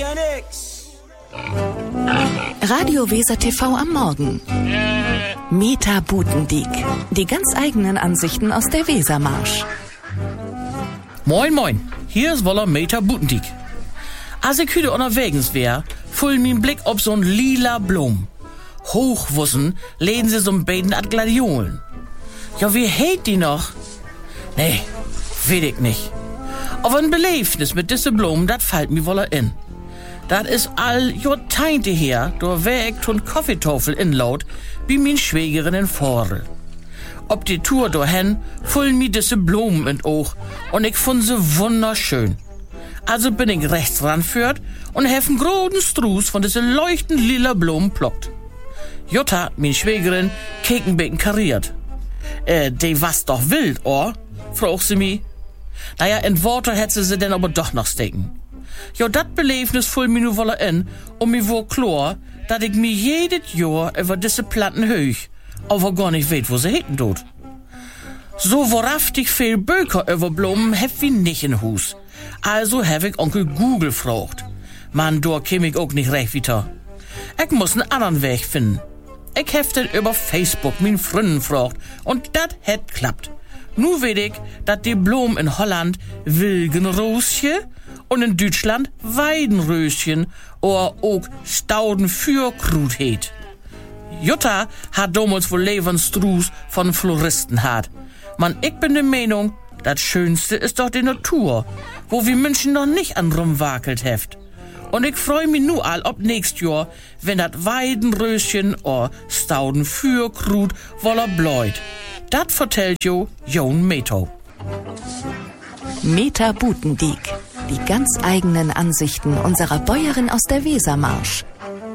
ja nix. Radio Weser TV am Morgen. Meta Butendiek. Die ganz eigenen Ansichten aus der Wesermarsch. Moin, moin. Hier ist Woller Meta Butendiek. Als ich heute unterwegs wär, full mein Blick ob so'n lila Blum. Hochwussen lehnen sie so'n beiden at Gladiolen. Ja, wie heet die noch? Nee, weet ich nicht. Aber ein Beleefnis mit diese Blumen, dat fällt mir woller in. Dat is all Jahrzehnte her, da wär ich ton Kaffeetafel inlaut, wie min Schwägerin in Forel. Ob die Tour dahin, fullen mir diese Blumen in Oog und ich fand sie wunderschön. Also bin ich rechts ranführt und hef einen großen Struß von diese leuchtend lila Blumen plockt. Jutta, min Schwägerin, kekenbecken kariert. Die was doch wild, or? Fragt sie mi. Naja, in Worte hätte sie denn aber doch noch stecken. Jo, dat Beleefnis full mi nu wolle in, mi wohl klar, dat ich mi jedes Jahr über diese Planten höch, aber gar nicht weet, wo sie heten tut. So wahrhaftig viel Böker über Blumen hef wie nicht in Hus. Also hef ich Onkel Google gefragt. Man, da käm ich auch nicht recht weiter. Ich muss einen anderen Weg finden. Ich hef den über Facebook min Freunden gefragt und dat het klappt. Nu weet ich, dat die Blumen in Holland Wilgenröschen und in Deutschland Weidenröschen oder auch Staudenfürkrut heet. Jutta hat damals wohl Lebensstruß von Floristen hat. Man, ich bin der Meinung, das Schönste ist doch die Natur, wo wir Menschen noch nicht an rumwakelt heft. Und ich freu mich nu all ob nächst Jahr, wenn dat Weidenröschen oder Staudenfürkrut woller bläut. Dat vertellt jo Jon Meto. Meta Butendiek. Die ganz eigenen Ansichten unserer Bäuerin aus der Wesermarsch.